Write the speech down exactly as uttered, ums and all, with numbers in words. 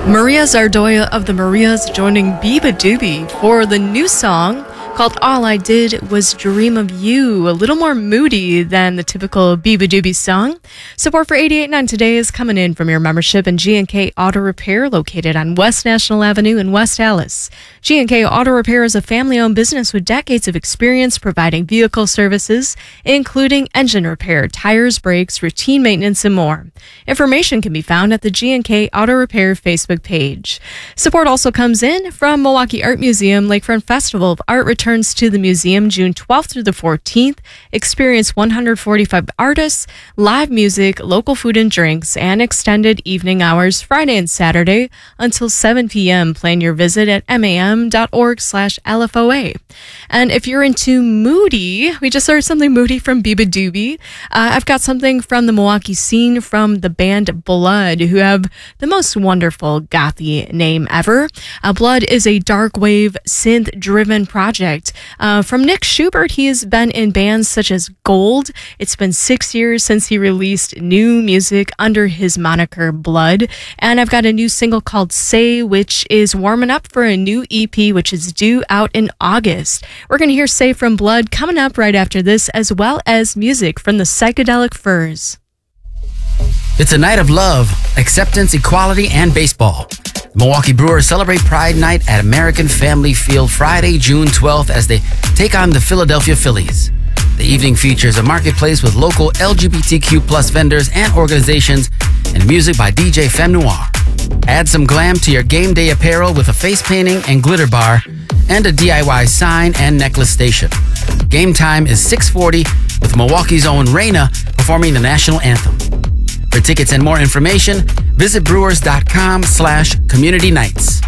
Maria Zardoya of the Marias joining Beabadoobee for the new song called All I Did Was Dream of You, a little more moody than the typical Beabadoobee song. Support for eighty-eight point nine Today is coming in from your membership in G and K Auto Repair, located on West National Avenue in West Allis. G and K Auto Repair is a family-owned business with decades of experience providing vehicle services, including engine repair, tires, brakes, routine maintenance, and more. Information can be found at the G and K Auto Repair Facebook page. Support also comes in from Milwaukee Art Museum. Lakefront Festival of Art returns to the museum June twelfth through the fourteenth. Experience one hundred forty-five artists, live music, local food and drinks, and extended evening hours Friday and Saturday until seven p.m. Plan your visit at mam.org slash LFOA. And if you're into moody, we just heard something moody from Beabadoobee. Uh, I've got something from the Milwaukee scene from the band Blood, who have the most wonderful gothy name ever. Uh, Blood is a dark wave synth-driven project. Uh, from Nick Schubert, he has been in bands such as Gold. It's been six years since he released new music under his moniker Blood. And I've got a new single called Say, which is warming up for a new E P, which is due out in August. We're going to hear Say from Blood coming up right after this, as well as music from the Psychedelic Furs. It's a night of love, acceptance, equality, and baseball. Milwaukee Brewers celebrate Pride Night at American Family Field Friday, June twelfth, as they take on the Philadelphia Phillies. The evening features a marketplace with local L G B T Q plus vendors and organizations, and music by D J Femme Noir. Add some glam to your game day apparel with a face painting and glitter bar, and a D I Y sign and necklace station. Game time is six forty, with Milwaukee's own Raina performing the national anthem. For tickets and more information, visit brewers.com slash community nights.